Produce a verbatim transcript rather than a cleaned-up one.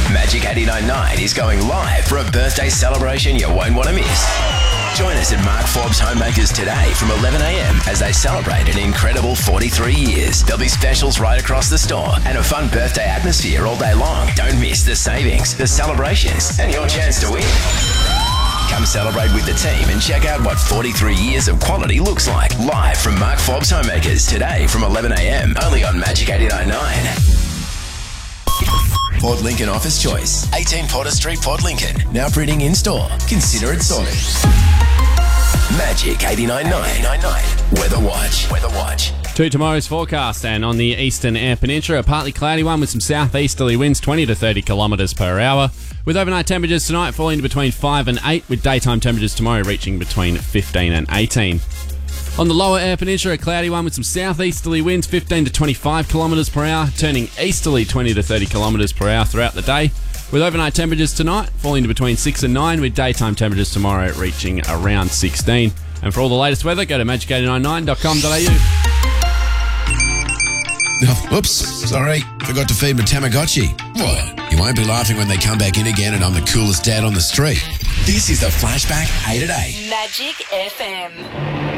Magic eighty-nine point nine is going live for a birthday celebration you won't want to miss. Join us at Mark Forbes Homemakers today from eleven a m as they celebrate an incredible forty-three years. There'll be specials right across the store and a fun birthday atmosphere all day long. Don't miss the savings, the celebrations, and your chance to win. Come celebrate with the team and check out what forty-three years of quality looks like. Live from Mark Forbes Homemakers today from eleven a m only on Magic eighty-nine point nine. Port Lincoln Office Choice, eighteen Porter Street, Port Lincoln. Now printing in store. Consider it sorted. Magic eighty-nine point nine. Weather Watch. Weather Watch. To tomorrow's forecast, and on the eastern Eyre Peninsula, a partly cloudy one with some southeasterly winds twenty to thirty kilometres per hour. With overnight temperatures tonight falling to between five and eight, with daytime temperatures tomorrow reaching between fifteen and eighteen. On the lower Eyre Peninsula, a cloudy one with some southeasterly winds fifteen to twenty-five kilometres per hour, turning easterly twenty to thirty kilometres per hour throughout the day. With overnight temperatures tonight falling to between six and nine, with daytime temperatures tomorrow reaching around sixteen. And for all the latest weather, go to magic eight nine nine dot com dot a u. Oh, oops, sorry, forgot to feed my Tamagotchi. What? You won't be laughing when they come back in again and I'm the coolest dad on the street. This is the Flashback eight at eight. Magic F M.